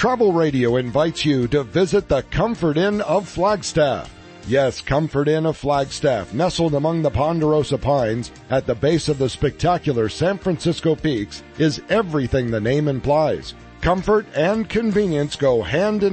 Travel Radio invites you to visit the Comfort Inn of Flagstaff. Yes, Comfort Inn of Flagstaff, nestled among the Ponderosa Pines at the base of the spectacular San Francisco Peaks, is everything the name implies. Comfort and convenience go hand in